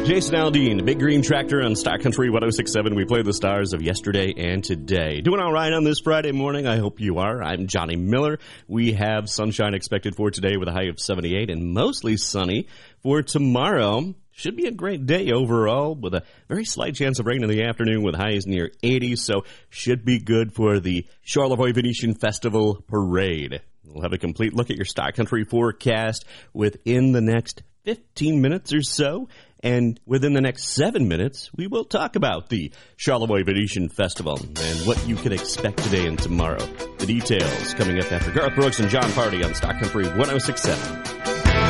Jason Aldean, Big Green Tractor on Stock Country 106.7. We play the stars of yesterday and today. Doing all right on this Friday morning? I hope you are. I'm Johnny Miller. We have sunshine expected for today with a high of 78 and mostly sunny for tomorrow. Should be a great day overall with a very slight chance of rain in the afternoon with highs near 80, so should be good for the Charlevoix Venetian Festival Parade. We'll have a complete look at your Stock Country forecast within the next 15 minutes or so, and within the next 7 minutes, we will talk about the Charlevoix Venetian Festival and what you can expect today and tomorrow. The details coming up after Garth Brooks and John Party on Stock Country 106.7.